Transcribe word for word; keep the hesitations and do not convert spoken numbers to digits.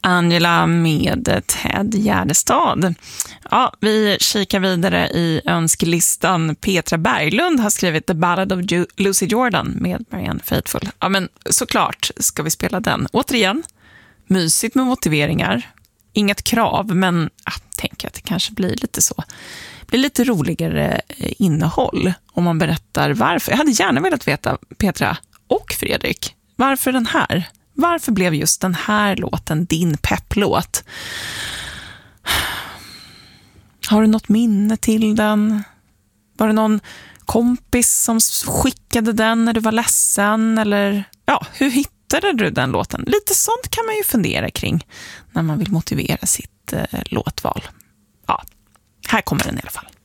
Angela med Ted Gärdestad. Ja, vi kikar vidare i önskelistan. Petra Berglund har skrivit The Ballad of Ju- Lucy Jordan med Marianne Faithfull. Ja, men såklart ska vi spela den. Återigen, mysigt med motiveringar. Inget krav, men ja, tänker att det kanske blir lite så. Det blir lite roligare innehåll om man berättar varför. Jag hade gärna velat veta, Petra och Fredrik, varför den här? Varför blev just den här låten din pepplåt? Har du något minne till den? Var det någon kompis som skickade den när du var ledsen? Eller ja, hur hittade du den låten? Lite sånt kan man ju fundera kring när man vill motivera sitt eh, låtval. Ja, här kommer den i alla fall.